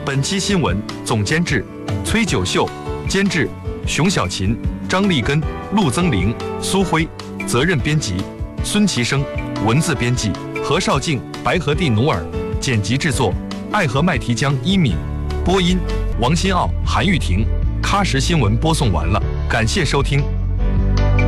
本期新闻总监制崔九秀，监制熊小琴、张立根、陆增玲、苏辉，责任编辑孙其生，文字编辑何绍静、白和地努尔，剪辑制作爱和麦提江、一敏，播音王新奥、韩玉婷。喀什新闻播送完了，感谢收听。